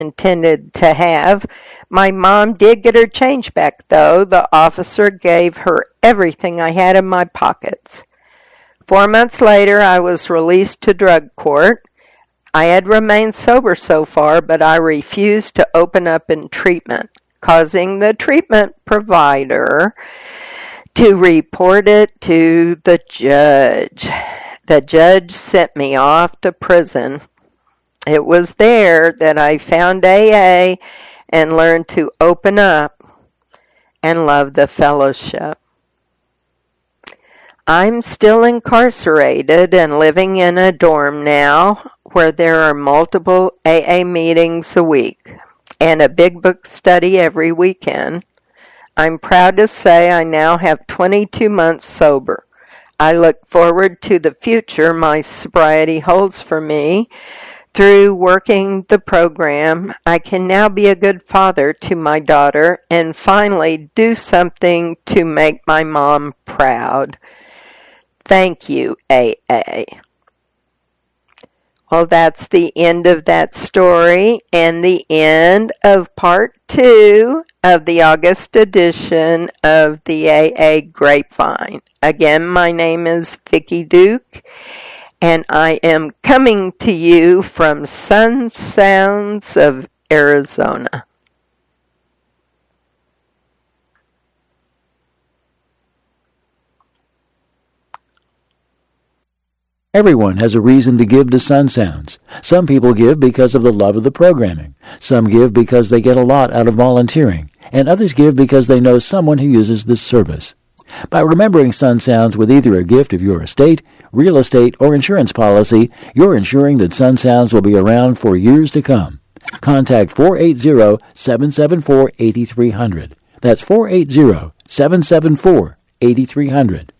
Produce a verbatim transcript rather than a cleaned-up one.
intended to have. My mom did get her change back, though. The officer gave her everything I had in my pockets. Four months later, I was released to drug court. I had remained sober so far, but I refused to open up in treatment, causing the treatment provider to report it to the judge. The judge sent me off to prison. It was there that I found A A and learned to open up and love the fellowship. I'm still incarcerated and living in a dorm now where there are multiple A A meetings a week and a big book study every weekend. I'm proud to say I now have twenty-two months sober. I look forward to the future my sobriety holds for me. Through working the program, I can now be a good father to my daughter and finally do something to make my mom proud. Thank you, A A. Well, that's the end of that story and the end of part two of the August edition of the A A Grapevine. Again, my name is Vicki Duke, and I am coming to you from Sun Sounds of Arizona. Everyone has a reason to give to Sun Sounds. Some people give because of the love of the programming. Some give because they get a lot out of volunteering. And others give because they know someone who uses this service. By remembering Sun Sounds with either a gift of your estate, real estate, or insurance policy, you're ensuring that Sun Sounds will be around for years to come. Contact four eight zero, seven seven four, eight three zero zero. That's four eight zero, seven seven four, eight three zero zero.